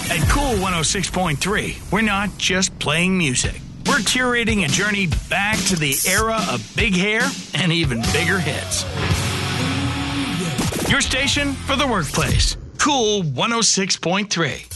At Cool 106.3, we're not just playing music. We're curating a journey back to the era of big hair and even bigger hits. Your station for the workplace. Cool 106.3.